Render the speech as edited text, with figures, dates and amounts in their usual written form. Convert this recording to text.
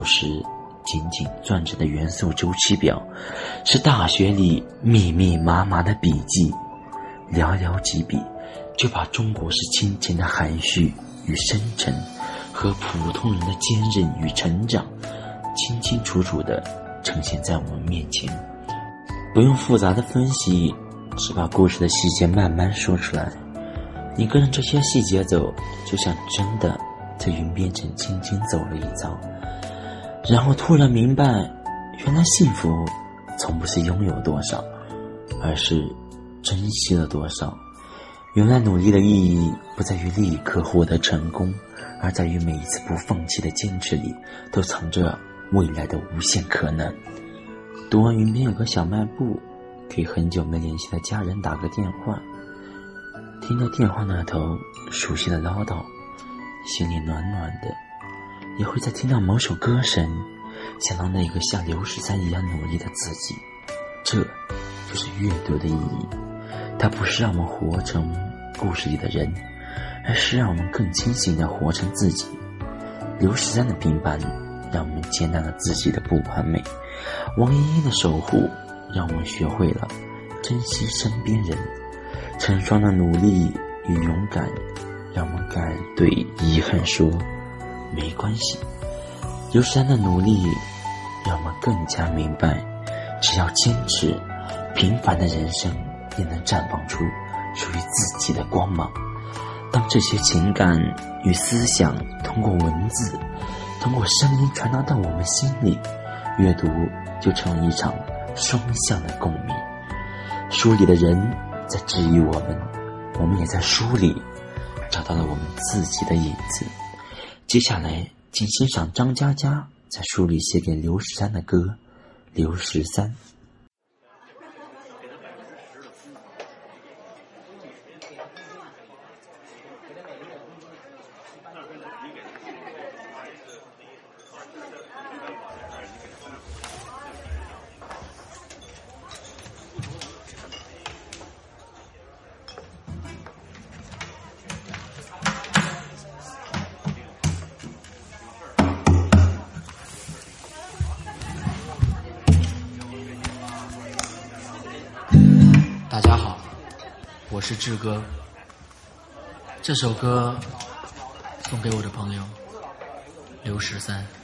是紧紧攥着的元素周期表，是大学里密密麻麻的笔记，寥寥几笔就把中国式亲情的含蓄与深沉和普通人的坚韧与成长清清楚楚地呈现在我们面前。不用复杂的分析，只把故事的细节慢慢说出来，你跟着这些细节走，就像真的在云边城轻轻走了一遭，然后突然明白，原来幸福从不是拥有多少，而是珍惜了多少。原来努力的意义不在于立刻获得成功，而在于每一次不放弃的坚持里都藏着未来的无限可能。读完云边有个小卖部，给很久没联系的家人打个电话，听着电话那头熟悉的唠叨，心里暖暖的。也会在听到某首歌声，想到那个像刘13一样努力的自己。这就是阅读的意义，它不是让我们活成故事里的人，而是让我们更清醒地活成自己。刘13的平凡让我们接纳了自己的不完美，王莹莹的守护让我们学会了珍惜身边人，陈双的努力与勇敢让我们敢对遗憾说没关系。刘13的努力让我们更加明白，只要坚持，平凡的人生也能绽放出属于自己的光芒。当这些情感与思想通过文字，通过声音传达到我们心里，阅读就成了一场双向的共鸣。书里的人在治愈我们，我们也在书里找到了我们自己的影子。接下来请欣赏张嘉佳在书里写给刘13的歌《刘13》。 大家好，我是志哥。这首歌送给我的朋友刘13。